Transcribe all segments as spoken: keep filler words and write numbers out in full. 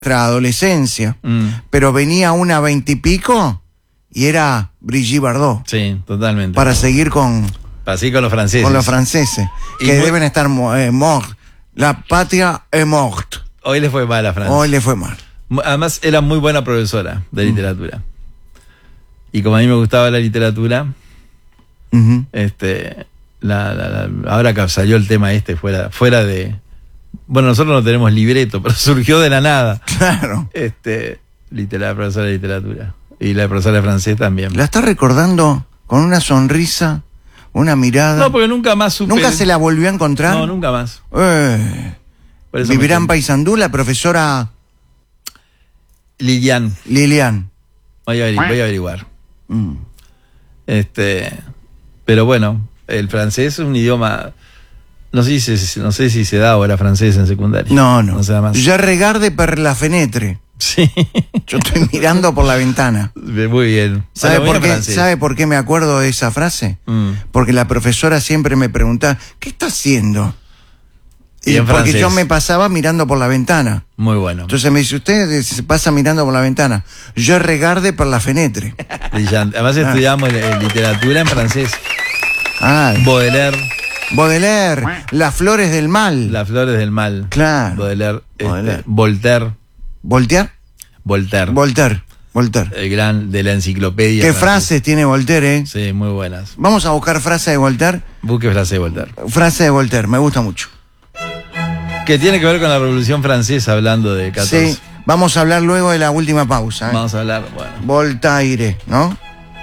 nuestra adolescencia, Mm. pero venía una veintipico y era Brigitte Bardot. Sí, totalmente. Para seguir con, Así con los franceses. con los franceses, Y que muy- deben estar eh, morts. La patria est morte. Hoy le fue mal a Francia. Hoy le fue mal. Además, era muy buena profesora de literatura. Y como a mí me gustaba la literatura, Ujú. este, la, la- la- ahora que salió el tema este fuera, fuera de... Bueno, nosotros no tenemos libreto, pero surgió de la nada. Claro. Este, litera- profesora de literatura. Y la profesora de francés también. La está recordando con una sonrisa, una mirada. No, porque nunca más supe... ¿Nunca se la volvió a encontrar? No, nunca más. Eh, Por eso ¿Vivirá en me- Paysandú la profesora Lilian. Lilian? Voy a, averi- voy a averiguar. Mm. Este, pero bueno, el francés es un idioma... No sé si se, no sé si se da ahora francés en secundaria. No, no. No se da más. Je regarde per la fenêtre. Sí. Yo estoy mirando por la ventana. Muy bien. ¿Sabe Bueno, por muy qué? francés. ¿Sabe por qué me acuerdo de esa frase? Mm. Porque la profesora siempre me preguntaba, ¿qué está haciendo? Y en porque francés. yo me pasaba mirando por la ventana. Muy bueno. Entonces me dice, usted se pasa mirando por la ventana. Je regarde per la fenêtre. Brillante. Además Ah. estudiamos eh, literatura en francés. Ah, Baudelaire, Baudelaire, Las flores del mal. Las flores del mal. Claro. Baudelaire, este, Baudelaire. Voltaire. ¿Voltaire? Voltaire. Voltaire. Voltaire. el gran de la enciclopedia. ¿Qué francesa. frases tiene Voltaire, eh? Sí, muy buenas. Vamos a buscar frase de Voltaire. Busque frase de Voltaire. Frase de Voltaire, me gusta mucho. Que tiene que ver con la Revolución Francesa, hablando de catorce. Sí, vamos a hablar luego de la última pausa. ¿eh? Vamos a hablar, bueno. Voltaire, ¿no?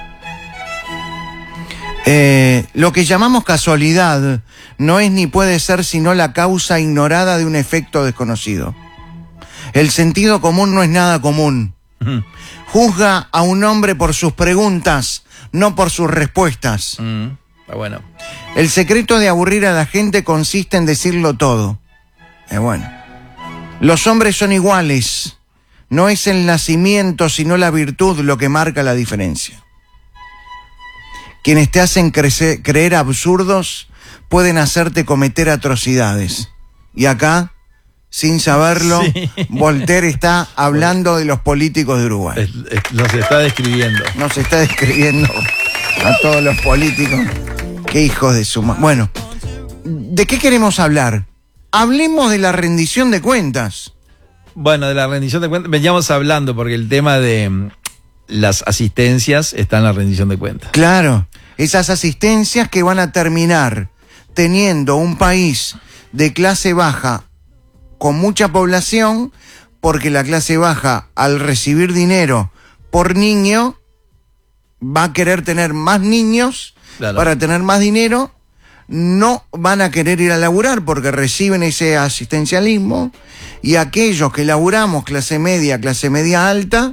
Eh, lo que llamamos casualidad no es ni puede ser sino la causa ignorada de un efecto desconocido. El sentido común no es nada común. Mm. Juzga a un hombre por sus preguntas, no por sus respuestas. Mm, está bueno. El secreto de aburrir a la gente consiste en decirlo todo. Es bueno. Los hombres son iguales. No es el nacimiento, sino la virtud lo que marca la diferencia. Quienes te hacen crecer, creer absurdos pueden hacerte cometer atrocidades. Y acá, sin saberlo, Sí. Voltaire está hablando de los políticos de Uruguay. Es- es- nos está describiendo. Nos está describiendo a todos los políticos. Qué hijos de su... ma- Bueno, ¿de qué queremos hablar? Hablemos de la rendición de cuentas. Bueno, de la rendición de cuentas, veníamos hablando porque el tema de mm, las asistencias está en la rendición de cuentas. Claro, esas asistencias que van a terminar teniendo un país de clase baja con mucha población, porque la clase baja, al recibir dinero por niño, va a querer tener más niños. Claro. Para tener más dinero, no van a querer ir a laburar porque reciben ese asistencialismo, y aquellos que laburamos, clase media, clase media alta,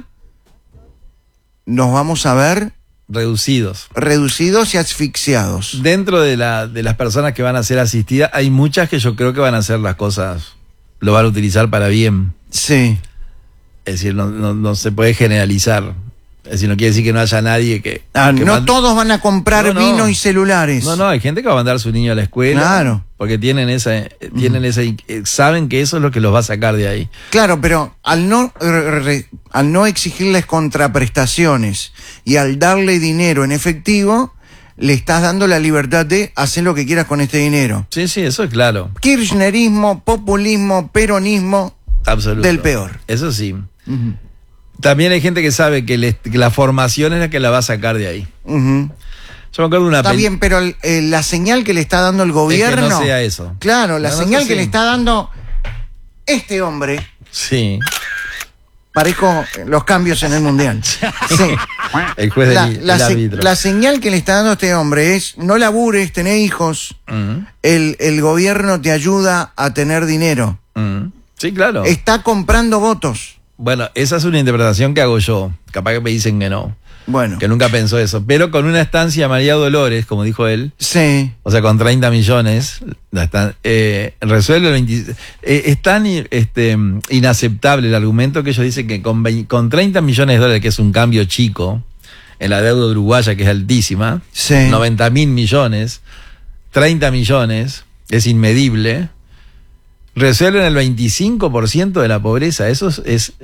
nos vamos a ver Reducidos. reducidos y asfixiados. Dentro de, la, de las personas que van a ser asistidas, hay muchas que yo creo que van a hacer las cosas, lo van a utilizar para bien. Sí. Es decir, no, no, no se puede generalizar. Es decir, no quiere decir que no haya nadie que... Ah, que no mande- todos van a comprar No, no. vino y celulares. No, no, hay gente que va a mandar a su niño a la escuela. Claro. Porque tienen esa, eh, tienen esa, eh, saben que eso es lo que los va a sacar de ahí. Claro, pero al no, re- re- al no exigirles contraprestaciones y al darle dinero en efectivo, le estás dando la libertad de hacer lo que quieras con este dinero. Sí, sí, eso es claro. Kirchnerismo, populismo, peronismo Absoluto. del peor. Eso sí. También hay gente que sabe que, le- que la formación es la que la va a sacar de ahí. Ujú. Yo me acuerdo de una Está peli- bien, pero el- eh, la señal que le está dando el es que gobierno... no sea eso. Claro, la No, no señal sea que le así. está dando este hombre... Sí. Parezco los cambios en el mundial. Sí. El juez La, del la el se- árbitro. la señal que le está dando este hombre es: no labures, tenés hijos, Mm, el, el gobierno te ayuda a tener dinero. mm. Sí, claro. Está comprando votos. Bueno, esa es una interpretación que hago yo. Capaz que me dicen que no. Bueno, Que nunca pensó eso. Pero con una estancia María Dolores, como dijo él, sí, o sea, con treinta millones, la están- eh, resuelve el veinte. Eh, es tan i- este, inaceptable el argumento que ellos dicen que con, vein- con treinta millones de dólares, que es un cambio chico, en la deuda uruguaya, que es altísima, sí. noventa mil millones, treinta millones, es inmedible. resuelven el veinticinco por ciento de la pobreza. Eso es, es